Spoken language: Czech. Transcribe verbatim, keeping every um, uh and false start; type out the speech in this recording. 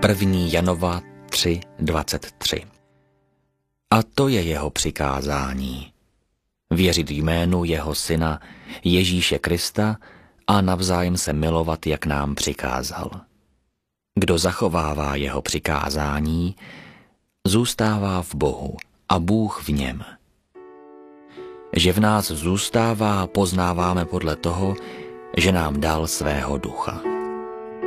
První Janova tři dvacet tři. A to je jeho přikázání. Věřit jménu jeho syna Ježíše Krista a navzájem se milovat, jak nám přikázal. Kdo zachovává jeho přikázání, zůstává v Bohu a Bůh v něm. Že v nás zůstává, poznáváme podle toho, že nám dal svého ducha.